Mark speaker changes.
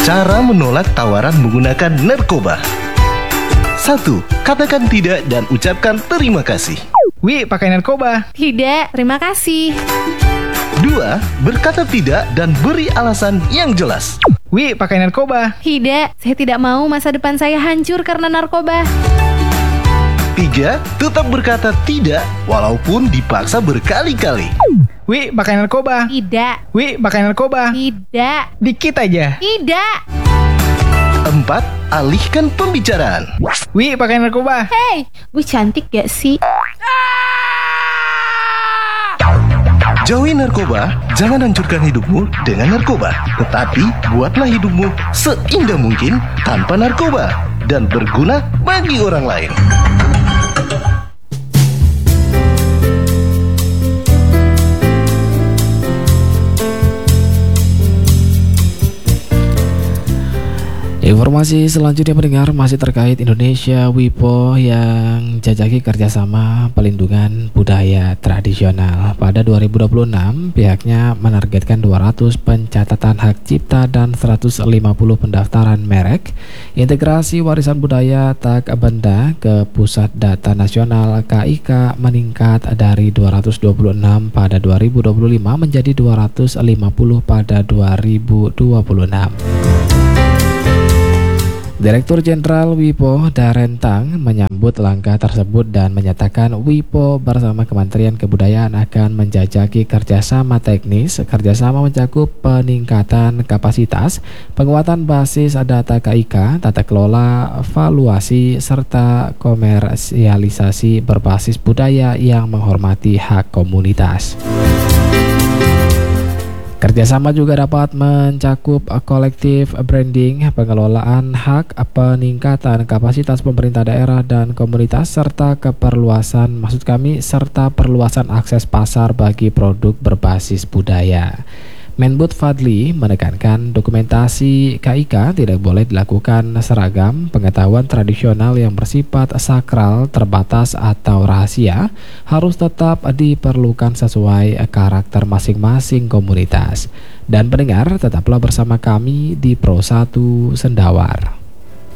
Speaker 1: Cara menolak tawaran menggunakan narkoba. 1. Katakan tidak dan ucapkan terima kasih.
Speaker 2: Wi, pakai narkoba.
Speaker 3: Tidak, terima kasih.
Speaker 1: 2. Berkata tidak dan beri alasan yang jelas.
Speaker 2: Wi, pakai narkoba.
Speaker 3: Tidak, saya tidak mau masa depan saya hancur karena narkoba.
Speaker 1: 3. Tetap berkata tidak walaupun dipaksa berkali-kali.
Speaker 2: Wi, pakai narkoba.
Speaker 3: Tidak,
Speaker 2: Wi, pakai narkoba.
Speaker 3: tidak,
Speaker 2: Dikit aja.
Speaker 3: tidak.
Speaker 1: 4. Alihkan pembicaraan.
Speaker 2: Wi, pakai narkoba.
Speaker 3: Hei, gue cantik gak sih?
Speaker 1: Jauhi narkoba, jangan hancurkan hidupmu dengan narkoba. Tetapi buatlah hidupmu seindah mungkin tanpa narkoba dan berguna bagi orang lain.
Speaker 4: Informasi selanjutnya mendengar masih terkait Indonesia WIPO yang jajaki kerjasama pelindungan budaya tradisional. Pada 2026, pihaknya menargetkan 200 pencatatan hak cipta dan 150 pendaftaran merek, integrasi warisan budaya tak benda ke Pusat Data Nasional KIK meningkat dari 226 pada 2025 menjadi 250 pada 2026. Direktur Jenderal WIPO Darren Tang menyambut langkah tersebut dan menyatakan WIPO bersama Kementerian Kebudayaan akan menjajaki kerjasama teknis, kerjasama mencakup peningkatan kapasitas, penguatan basis data KIK, tata kelola, valuasi, serta komersialisasi berbasis budaya yang menghormati hak komunitas. Kerjasama juga dapat mencakup kolektif branding, pengelolaan hak, peningkatan kapasitas pemerintah daerah dan komunitas, serta serta perluasan akses pasar bagi produk berbasis budaya. Menbud Fadli menekankan dokumentasi KIK tidak boleh dilakukan seragam, pengetahuan tradisional yang bersifat sakral, terbatas atau rahasia harus tetap diperlukan sesuai karakter masing-masing komunitas. Dan pendengar, tetaplah bersama kami di Pro 1 Sendawar.